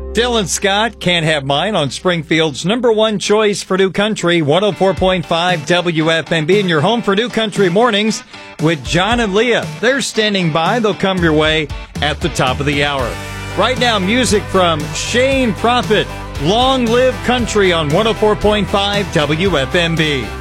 Dylan Scott, Can't Have Mine on Springfield's number one choice for New Country, 104.5 WFMB, and your home for New Country Mornings with John and Leah. They're standing by. They'll come your way at the top of the hour. Right now, music from Shane Prophet, Long Live Country on 104.5 WFMB.